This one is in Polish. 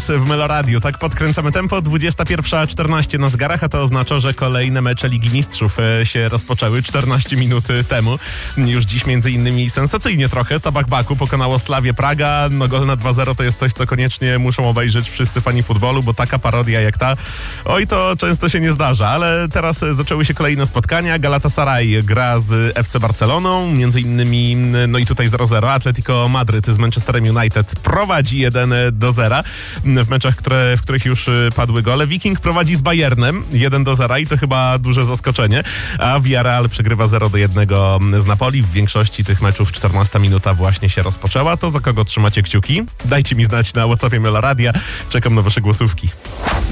w Meloradiu. Tak podkręcamy tempo. 21:14 na zegarach, a to oznacza, że kolejne mecze Ligi Mistrzów się rozpoczęły 14 minut temu. Już dziś między innymi sensacyjnie trochę Sabah Baku pokonało Slavię Praga. No gol na 2-0 to jest coś, co koniecznie muszą obejrzeć wszyscy fani futbolu, bo taka parodia jak ta, oj, to często się nie zdarza. Ale teraz zaczęły się kolejne spotkania. Galatasaray gra z FC Barceloną, między innymi, no i tutaj 0-0. Atletico Madryt z Manchesterem United prowadzi 1-0 w meczach, w których już padły gole. Viking prowadzi z Bayernem 1-0 i to chyba duże zaskoczenie, a Villarreal przegrywa 0-1 z Napoli. W większości tych meczów 14 minuta właśnie się rozpoczęła. To za kogo trzymacie kciuki? Dajcie mi znać na WhatsAppie Meloradia. Czekam na wasze głosówki.